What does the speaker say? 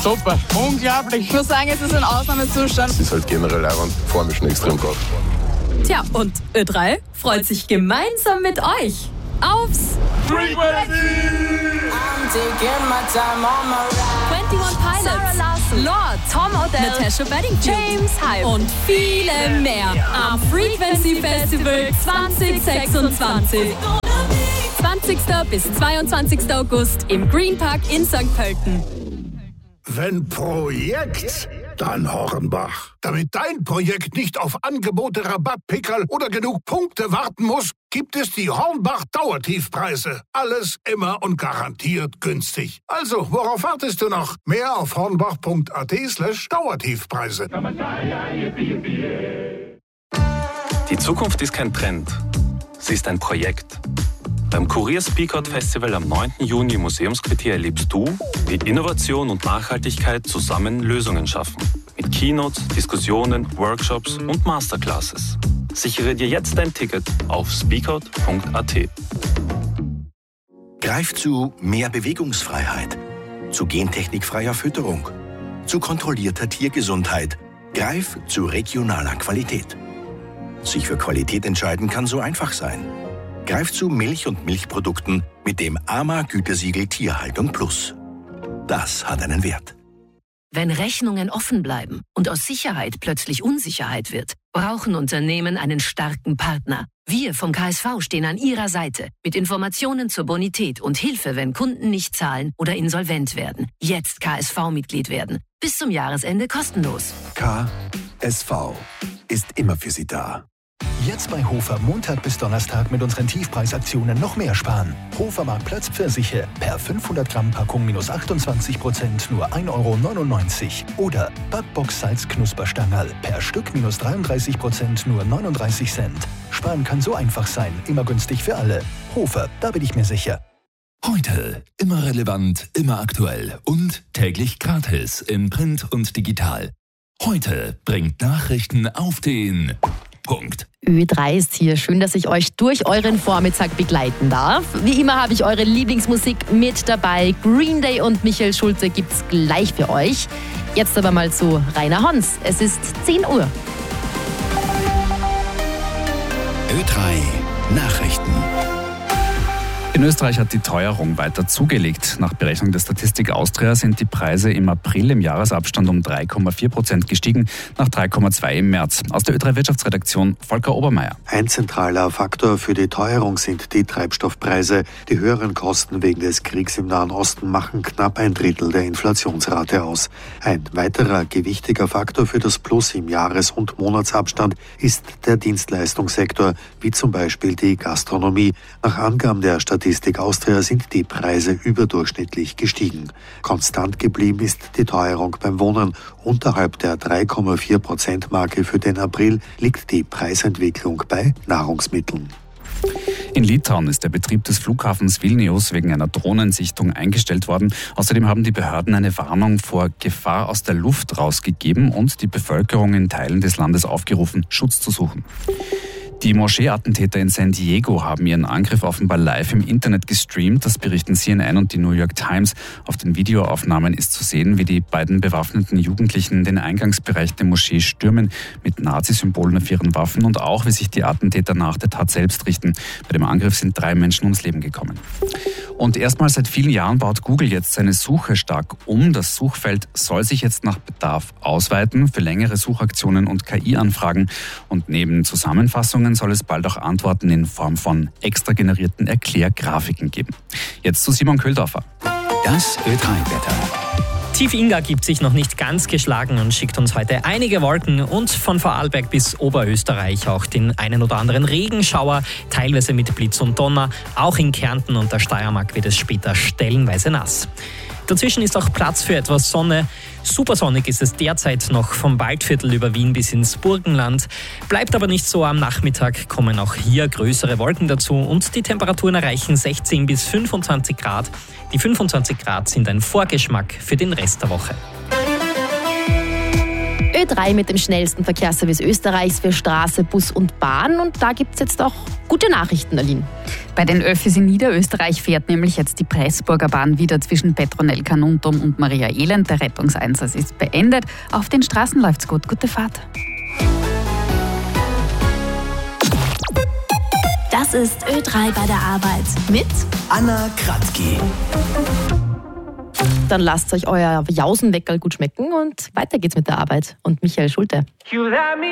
Super, unglaublich. Ich muss sagen, es ist ein Ausnahmezustand. Es ist halt generell auch ein Formischen extrem gut. Tja, und Ö3 freut sich gemeinsam mit euch aufs Frequency! 21 Pilots, Lord, Tom Odell, Natasha Bedingfield, James Hype und viele mehr am Frequency Festival 2026. 20. bis 22. August im Green Park in St. Pölten. Wenn Projekt, dann Hornbach. Damit dein Projekt nicht auf Angebote, Rabattpickerl oder genug Punkte warten muss, gibt es die Hornbach Dauertiefpreise. Alles immer und garantiert günstig. Also, worauf wartest du noch? Mehr auf hornbach.at/Dauertiefpreise. Die Zukunft ist kein Trend. Sie ist ein Projekt. Beim Kurier Speakout Festival am 9. Juni im Museumsquartier erlebst du, wie Innovation und Nachhaltigkeit zusammen Lösungen schaffen. Mit Keynotes, Diskussionen, Workshops und Masterclasses. Sichere dir jetzt dein Ticket auf speakout.at. Greif zu mehr Bewegungsfreiheit, zu gentechnikfreier Fütterung, zu kontrollierter Tiergesundheit. Greif zu regionaler Qualität. Sich für Qualität entscheiden kann so einfach sein. Greif zu Milch und Milchprodukten mit dem AMA-Gütesiegel Tierhaltung Plus. Das hat einen Wert. Wenn Rechnungen offen bleiben und aus Sicherheit plötzlich Unsicherheit wird, brauchen Unternehmen einen starken Partner. Wir vom KSV stehen an Ihrer Seite mit Informationen zur Bonität und Hilfe, wenn Kunden nicht zahlen oder insolvent werden. Jetzt KSV-Mitglied werden. Bis zum Jahresende kostenlos. KSV ist immer für Sie da. Jetzt bei Hofer Montag bis Donnerstag mit unseren Tiefpreisaktionen noch mehr sparen. Hofer Marktplatz Pfirsiche per 500 Gramm Packung minus 28% nur 1,99 € oder Backbox Salz Knusperstangerl per Stück minus 33% nur 39 Cent. Sparen kann so einfach sein, immer günstig für alle. Hofer, da bin ich mir sicher. Heute immer relevant, immer aktuell und täglich gratis in Print und digital. Heute bringt Nachrichten auf den Punkt. Ö3 ist hier. Schön, dass ich euch durch euren Vormittag begleiten darf. Wie immer habe ich eure Lieblingsmusik mit dabei. Green Day und Michael Schulte gibt's gleich für euch. Jetzt aber mal zu Rainer Hons. Es ist 10 Uhr. Ö3 Nachrichten. In Österreich hat die Teuerung weiter zugelegt. Nach Berechnung der Statistik Austria sind die Preise im April im Jahresabstand um 3,4% gestiegen, nach 3,2% im März. Aus der Ö3 Wirtschaftsredaktion Volker Obermeier. Ein zentraler Faktor für die Teuerung sind die Treibstoffpreise. Die höheren Kosten wegen des Kriegs im Nahen Osten machen knapp 1/3 der Inflationsrate aus. Ein weiterer gewichtiger Faktor für das Plus im Jahres- und Monatsabstand ist der Dienstleistungssektor, wie zum Beispiel die Gastronomie. Nach Angaben der Statistik Austria sind die Preise überdurchschnittlich gestiegen. Konstant geblieben ist die Teuerung beim Wohnen. Unterhalb der 3,4%-Marke für den April liegt die Preisentwicklung bei Nahrungsmitteln. In Litauen ist der Betrieb des Flughafens Vilnius wegen einer Drohnensichtung eingestellt worden. Außerdem haben die Behörden eine Warnung vor Gefahr aus der Luft rausgegeben und die Bevölkerung in Teilen des Landes aufgerufen, Schutz zu suchen. Die Moschee-Attentäter in San Diego haben ihren Angriff offenbar live im Internet gestreamt. Das berichten CNN und die New York Times. Auf den Videoaufnahmen ist zu sehen, wie die beiden bewaffneten Jugendlichen den Eingangsbereich der Moschee stürmen mit Nazi-Symbolen auf ihren Waffen und auch, wie sich die Attentäter nach der Tat selbst richten. Bei dem Angriff sind 3 Menschen ums Leben gekommen. Und erstmals seit vielen Jahren baut Google jetzt seine Suche stark um. Das Suchfeld soll sich jetzt nach Bedarf ausweiten für längere Suchaktionen und KI-Anfragen. Und neben Zusammenfassungen soll es bald auch Antworten in Form von extra generierten Erklärgrafiken geben. Jetzt zu Simon Köhldorfer. Das Ö3-Wetter. Tief Inga gibt sich noch nicht ganz geschlagen und schickt uns heute einige Wolken und von Vorarlberg bis Oberösterreich auch den einen oder anderen Regenschauer, teilweise mit Blitz und Donner. Auch in Kärnten und der Steiermark wird es später stellenweise nass. Dazwischen ist auch Platz für etwas Sonne. Supersonnig ist es derzeit noch vom Waldviertel über Wien bis ins Burgenland. Bleibt aber nicht so. Am Nachmittag kommen auch hier größere Wolken dazu und die Temperaturen erreichen 16 bis 25 Grad. Die 25 Grad sind ein Vorgeschmack für den Rest der Woche. Ö3 mit dem schnellsten Verkehrsservice Österreichs für Straße, Bus und Bahn. Und da gibt es jetzt auch gute Nachrichten, Aline. Bei den Öffis in Niederösterreich fährt nämlich jetzt die Pressburger Bahn wieder zwischen Petronell Carnuntum und Maria Elend. Der Rettungseinsatz ist beendet. Auf den Straßen läuft's gut. Gute Fahrt. Das ist Ö3 bei der Arbeit mit Anna Kratzky. Dann lasst euch euer Jausenweckerl gut schmecken und weiter geht's mit der Arbeit. Und Michael Schulte.